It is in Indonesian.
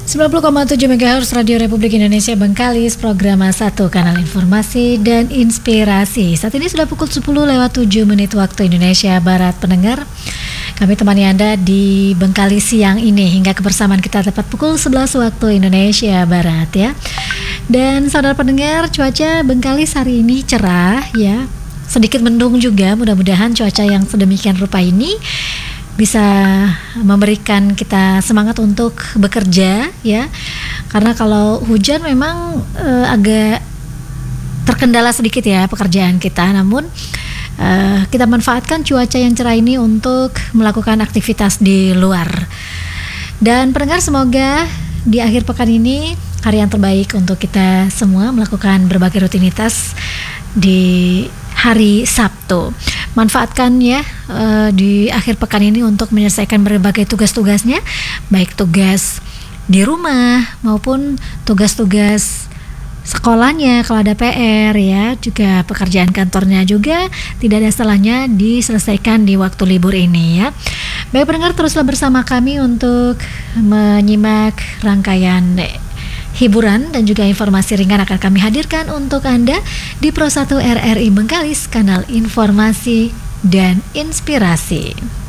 90,7 MHz Radio Republik Indonesia Bengkalis, program 1 kanal informasi dan inspirasi. Saat ini sudah pukul 10:07 waktu Indonesia Barat. Pendengar, kami temani Anda di Bengkalis siang ini hingga kebersamaan kita tepat pukul 11 waktu Indonesia Barat ya. Dan saudara pendengar, cuaca Bengkalis hari ini cerah ya. Sedikit mendung juga, mudah-mudahan cuaca yang sedemikian rupa ini bisa memberikan kita semangat untuk bekerja ya, karena kalau hujan memang agak terkendala sedikit ya pekerjaan kita, namun kita manfaatkan cuaca yang cerah ini untuk melakukan aktivitas di luar. Dan pendengar, semoga di akhir pekan ini hari yang terbaik untuk kita semua melakukan berbagai rutinitas di hari Sabtu. Manfaatkan ya di akhir pekan ini untuk menyelesaikan berbagai tugas-tugasnya, baik tugas di rumah maupun tugas-tugas sekolahnya kalau ada PR ya, juga pekerjaan kantornya juga tidak ada salahnya diselesaikan di waktu libur ini ya. Baik pendengar, teruslah bersama kami untuk menyimak rangkaian hiburan dan juga informasi ringan akan kami hadirkan untuk Anda di Pro 1 RRI Bengkalis, kanal informasi dan inspirasi.